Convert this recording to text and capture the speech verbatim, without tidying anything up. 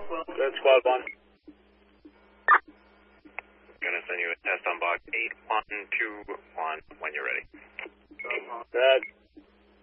Good, squad one. Gonna send you a test on box eight one two one when you're ready. Good.